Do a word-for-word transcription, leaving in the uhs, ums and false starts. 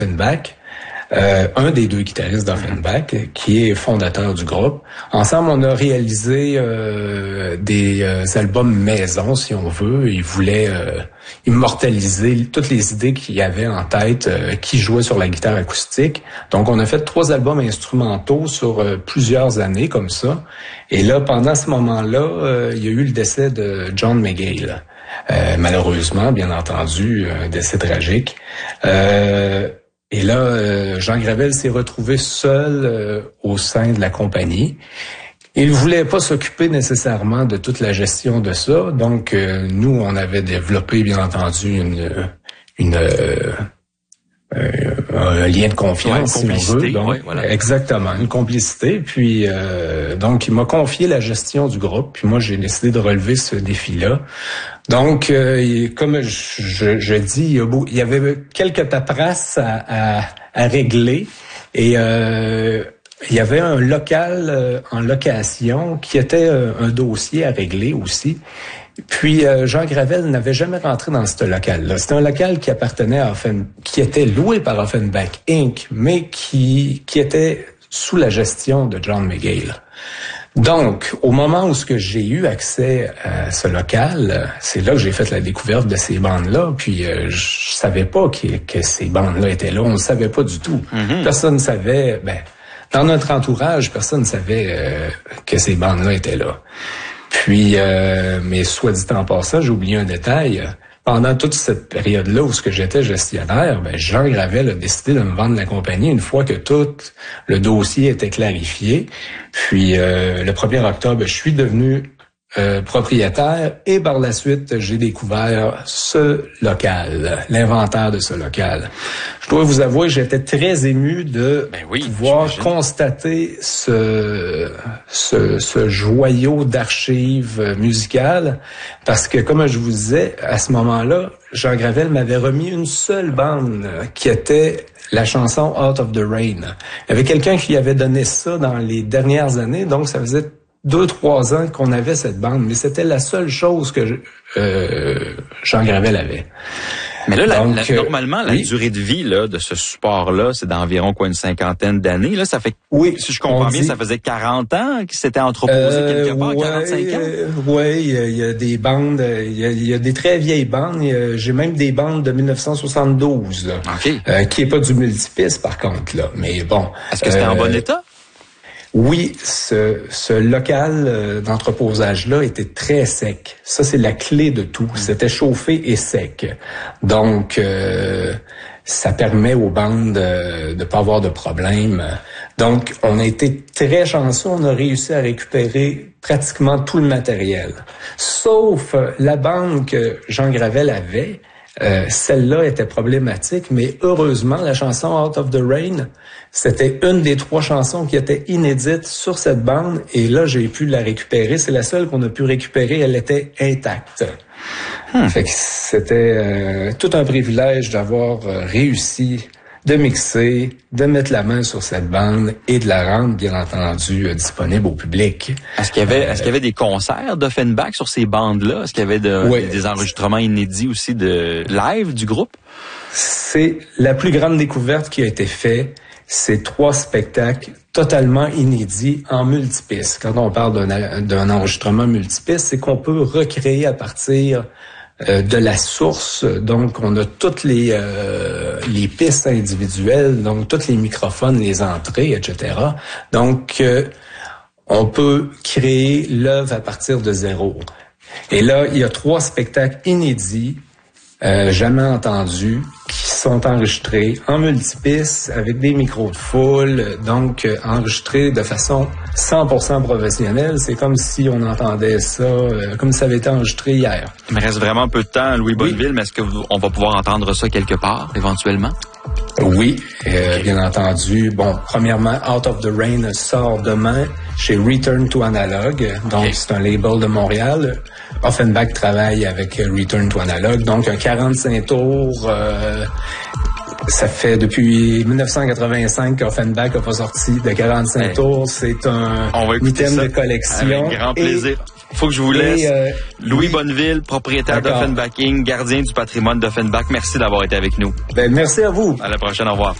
Offenbach. Euh, un des deux guitaristes d'Offenbach, qui est fondateur du groupe. Ensemble, on a réalisé euh, des euh, albums maison, si on veut. Il voulait euh, immortaliser toutes les idées qu'il y avait en tête, euh, qui jouait sur la guitare acoustique. Donc, on a fait trois albums instrumentaux sur euh, plusieurs années comme ça. Et là, pendant ce moment-là, euh, il y a eu le décès de John Mayall. Euh, malheureusement, bien entendu, un décès tragique. Euh, Et là, euh, Jean Gravel s'est retrouvé seul euh, au sein de la compagnie. Il voulait pas s'occuper nécessairement de toute la gestion de ça. Donc, euh, nous, on avait développé, bien entendu, une, une euh, euh, un lien de confiance, ouais, une si on veut. Donc, ouais, voilà. Exactement, une complicité. Puis, euh, donc, il m'a confié la gestion du groupe. Puis moi, j'ai décidé de relever ce défi-là. Donc, euh, comme je, je, je dis, il y, a beau, il y avait quelques paperasses à, à, à régler et euh, il y avait un local euh, en location qui était euh, un dossier à régler aussi. Puis euh, Jean Gravel n'avait jamais rentré dans ce local-là. C'était un local qui appartenait à Offen, qui était loué par Offenbach Incorporated, mais qui qui était sous la gestion de John Mayall. Donc, au moment où ce que j'ai eu accès à ce local, c'est là que j'ai fait la découverte de ces bandes-là. Puis, euh, je savais pas que, que ces bandes-là étaient là. On ne savait pas du tout. Mm-hmm. Personne ne savait. Ben, dans notre entourage, personne ne savait euh, que ces bandes-là étaient là. Puis, euh, mais soit dit en passant, j'ai oublié un détail. Pendant toute cette période-là où ce que j'étais gestionnaire, ben Jean Gravel a décidé de me vendre la compagnie une fois que tout le dossier était clarifié. Puis euh, le premier octobre, je suis devenu euh, propriétaire et par la suite, j'ai découvert ce local, l'inventaire de ce local. Je dois vous avouer, j'étais très ému de ben oui, pouvoir j'imagine. constater ce, ce, ce joyau d'archives musicales parce que, comme je vous disais, à ce moment-là, Jean Gravel m'avait remis une seule bande qui était la chanson Out of the Rain. Il y avait quelqu'un qui avait donné ça dans les dernières années, donc ça faisait deux, trois ans qu'on avait cette bande, mais c'était la seule chose que je, euh, Jean Gravel avait. Mais là, Donc, la, la, normalement, la oui. durée de vie là de ce support-là, c'est d'environ quoi une cinquantaine d'années. Là, ça fait, oui, si je comprends bien, dit, ça faisait quarante ans qu'il s'était entreposé euh, quelque part, ouais, quarante-cinq ans. Euh, oui, il y a des bandes, il y a, il y a des très vieilles bandes. J'ai même des bandes de dix-neuf cent soixante-douze, là, okay. euh, qui est pas du multipiste par contre là. Mais bon. Est-ce que c'était euh, en bon état? Oui, ce, ce local euh, d'entreposage-là était très sec. Ça, c'est la clé de tout. C'était chauffé et sec. Donc, euh, ça permet aux bandes de ne pas avoir de problème. Donc, on a été très chanceux. On a réussi à récupérer pratiquement tout le matériel. Sauf la bande que Jean Gravel avait. Euh, celle-là était problématique, mais heureusement, la chanson Out of the Rain, c'était une des trois chansons qui était inédite sur cette bande, et là, j'ai pu la récupérer. C'est la seule qu'on a pu récupérer, elle était intacte. Hmm. Fait que c'était euh, tout un privilège d'avoir euh, réussi de mixer, de mettre la main sur cette bande et de la rendre, bien entendu, euh, disponible au public. Est-ce qu'il y avait, euh, est-ce qu'il y avait des concerts d'Offenbach sur ces bandes-là? Est-ce qu'il y avait de, oui. des enregistrements inédits aussi de live du groupe? C'est la plus grande découverte qui a été faite. C'est trois spectacles totalement inédits en multipiste. Quand on parle d'un, d'un enregistrement multipiste, c'est qu'on peut recréer à partir Euh, de la source. Donc, on a toutes les euh, les pistes individuelles, donc tous les microphones, les entrées, et cetera. Donc, euh, on peut créer l'œuvre à partir de zéro. Et là, il y a trois spectacles inédits, euh, jamais entendus, qui sont enregistrés en multipiste avec des micros de foule, donc euh, enregistrés de façon cent pour cent professionnelle. C'est comme si on entendait ça, euh, comme si ça avait été enregistré hier. Il me reste vraiment un peu de temps, Louis Bonneville, oui. Mais est-ce qu'on va pouvoir entendre ça quelque part, éventuellement? Oui, euh, okay. Bien entendu. Bon, premièrement, Out of the Rain sort demain chez Return to Analog. Donc, okay. C'est un label de Montréal. Offenbach travaille avec Return to Analog. Donc, un quarante-cinq tours. Euh, ça fait depuis dix-neuf cent quatre-vingt-cinq qu'Offenbach n'a pas sorti de quarante-cinq hey. tours. C'est un item de collection. Avec grand plaisir. faut que je vous laisse. Et, euh, Louis oui. Bonneville, propriétaire d'Offenbaching, gardien du patrimoine d'Offenbach. Merci d'avoir été avec nous. Ben, merci à vous. À la prochaine, au revoir.